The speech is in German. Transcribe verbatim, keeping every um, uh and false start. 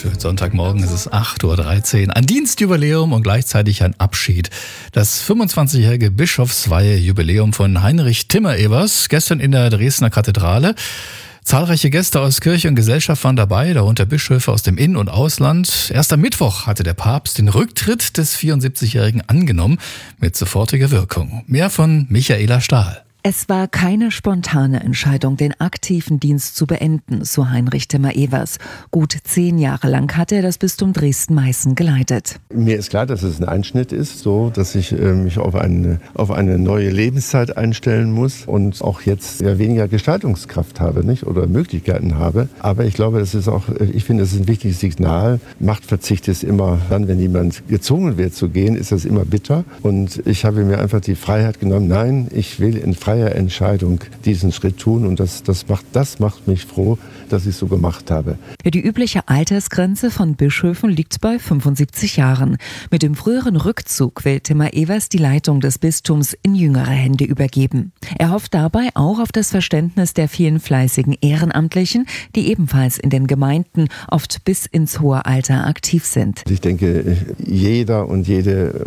Sonntagmorgen ist es acht Uhr dreizehn. Ein Dienstjubiläum und gleichzeitig ein Abschied. Das fünfundzwanzigjährige Bischofsweihe-Jubiläum von Heinrich Timmer-Evers, gestern in der Dresdner Kathedrale. Zahlreiche Gäste aus Kirche und Gesellschaft waren dabei, darunter Bischöfe aus dem In- und Ausland. Erst am Mittwoch hatte der Papst den Rücktritt des vierundsiebzigjährigen angenommen, mit sofortiger Wirkung. Mehr von Michaela Stahl. Es war keine spontane Entscheidung, den aktiven Dienst zu beenden, so Heinrich Timmer-Evers. Gut zehn Jahre lang hat er das Bistum Dresden-Meißen geleitet. Mir ist klar, dass es ein Einschnitt ist, so dass ich äh, mich auf eine, auf eine neue Lebenszeit einstellen muss und auch jetzt ja, weniger Gestaltungskraft habe, nicht, oder Möglichkeiten habe. Aber ich glaube, das ist auch, ich finde, das ist ein wichtiges Signal. Machtverzicht ist immer dann, wenn jemand gezwungen wird zu gehen, ist das immer bitter. Und ich habe mir einfach die Freiheit genommen, nein, ich will in Freiheit Entscheidung diesen Schritt tun und das, das, macht, das macht mich froh, dass ich es so gemacht habe. Die übliche Altersgrenze von Bischöfen liegt bei fünfundsiebzig Jahren. Mit dem früheren Rückzug will Timmer-Evers die Leitung des Bistums in jüngere Hände übergeben. Er hofft dabei auch auf das Verständnis der vielen fleißigen Ehrenamtlichen, die ebenfalls in den Gemeinden oft bis ins hohe Alter aktiv sind. Ich denke, jeder und jede